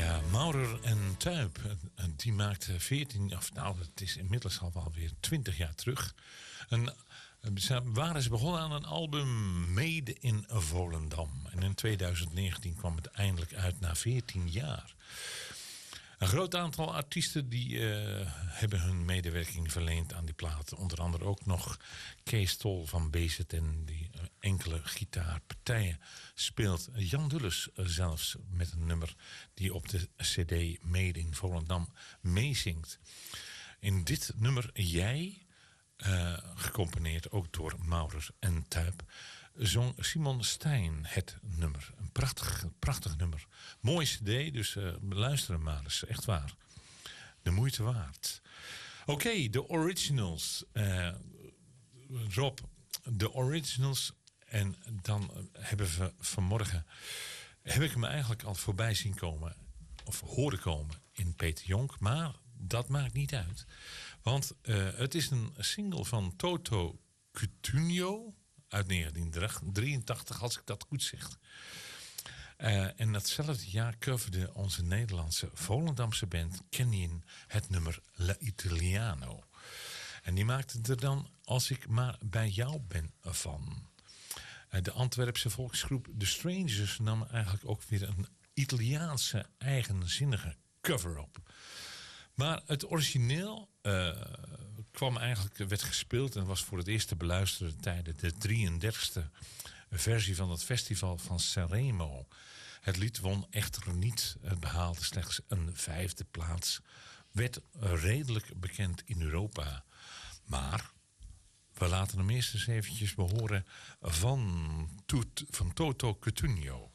Ja, Maurer en Tuip, die maakte 14, of nou, het is inmiddels al wel weer 20 jaar terug. Waren ze begonnen aan een album Made in Volendam. En in 2019 kwam het eindelijk uit na 14 jaar. Een groot aantal artiesten die hebben hun medewerking verleend aan die platen. Onder andere ook nog Kees Tol van BZN, die enkele gitaarpartijen speelt. Jan Dulles zelfs met een nummer die op de cd Made in Volendam meezingt. In dit nummer Jij, gecomponeerd ook door Maurer en Tuip, zong Simon Stein het nummer. Een prachtig nummer. Mooi cd, dus luister hem maar eens. Echt waar. De moeite waard. Oké, de originals. Rob, de originals. En dan hebben we vanmorgen, heb ik me eigenlijk al voorbij zien komen, of horen komen in Peter Jonk. Maar dat maakt niet uit. Want het is een single van Toto Cutugno uit 1983, als ik dat goed zeg. En datzelfde jaar coverde onze Nederlandse Volendamse band Canyon het nummer La Italiano. En die maakte er dan Als ik maar bij jou ben van. De Antwerpse volksgroep The Strangers nam eigenlijk ook weer een Italiaanse eigenzinnige cover op. Maar het origineel werd gespeeld en was voor het eerst te beluisteren tijdens de 33e versie van het festival van Sanremo. Het lied won echter niet. Het behaalde slechts een 5e plaats. Werd redelijk bekend in Europa. Maar we laten hem eerst eens eventjes behoren van Toto Cutugno.